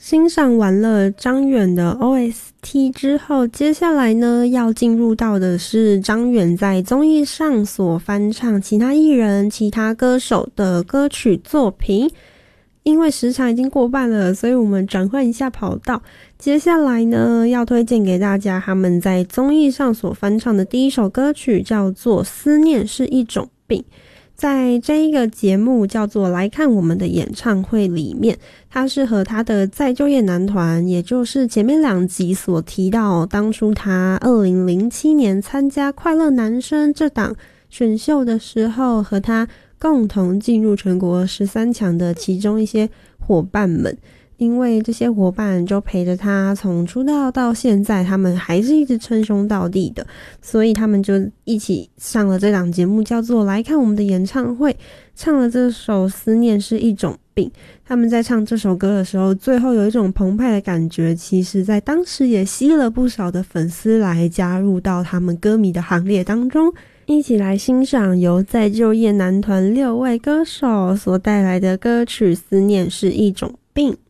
欣赏完了张远的 OST 之后，接下来呢要进入到的是张远在综艺上所翻唱其他艺人、其他歌手的歌曲作品。因为时长已经过半了，所以我们转换一下跑道。接下来呢要推荐给大家他们在综艺上所翻唱的第一首歌曲，叫做《思念是一种病》。在这一个节目叫做来看我们的演唱会里面，他是和他的再就业男团，也就是前面2集所提到，当初他2007年参加快乐男声这档选秀的时候，和他共同进入全国13强的其中一些伙伴们。因为这些伙伴就陪着他从出道到现在，他们还是一直称兄道弟的，所以他们就一起上了这档节目，叫做来看我们的演唱会，唱了这首《思念是一种病》。他们在唱这首歌的时候，最后有一种澎湃的感觉，其实在当时也吸了不少的粉丝来加入到他们歌迷的行列当中。一起来欣赏由再就业男团6位歌手所带来的歌曲《思念是一种病》。